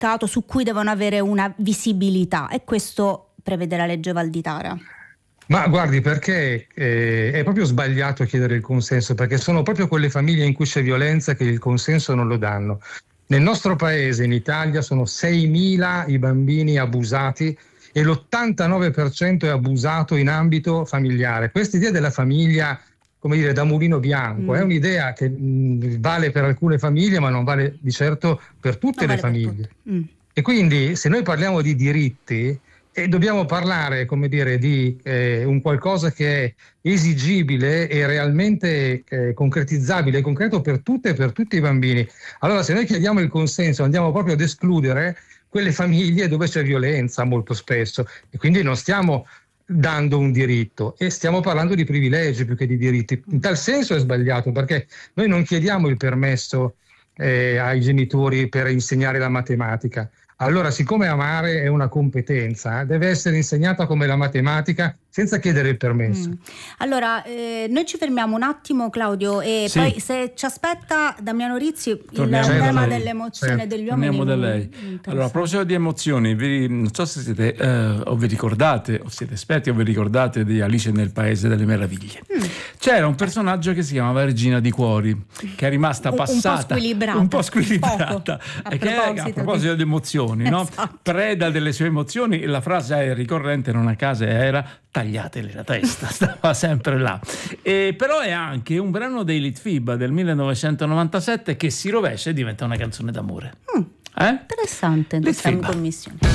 mercato, su cui devono avere una visibilità, e questo prevede la legge Valditara. Ma guardi, perché è proprio sbagliato chiedere il consenso, perché sono proprio quelle famiglie in cui c'è violenza che il consenso non lo danno. Nel nostro paese, in Italia, sono 6.000 i bambini abusati e l'89% è abusato in ambito familiare. Questa idea della famiglia, come dire, da mulino bianco, è un'idea che vale per alcune famiglie, ma non vale di certo per tutte le famiglie. E quindi, se noi parliamo di diritti, dobbiamo parlare, come dire, di un qualcosa che è esigibile e realmente concretizzabile e concreto per tutte e per tutti i bambini. Allora, se noi chiediamo il consenso, andiamo proprio ad escludere quelle famiglie dove c'è violenza molto spesso, e quindi non stiamo dando un diritto, e stiamo parlando di privilegi più che di diritti. In tal senso è sbagliato, perché noi non chiediamo il permesso ai genitori per insegnare la matematica. Allora, siccome amare è una competenza, deve essere insegnata come la matematica, senza chiedere il permesso. Allora, noi ci fermiamo un attimo, Claudio, e poi, se ci aspetta Damiano Rizzi, il tema dell'emozione degli uomini. Torniamo da lei. Allora, a proposito di emozioni, non so se siete o vi ricordate, o siete esperti o vi ricordate di Alice nel Paese delle Meraviglie. C'era un personaggio che si chiamava Regina di Cuori, che è rimasta passata un po' squilibrata, e che a proposito di emozioni, no? Preda delle sue emozioni, la frase ricorrente non a caso era tagliatele la testa, stava sempre là. Però è anche un brano dei Litfiba del 1997 che si rovescia e diventa una canzone d'amore. Interessante, siamo in commissione.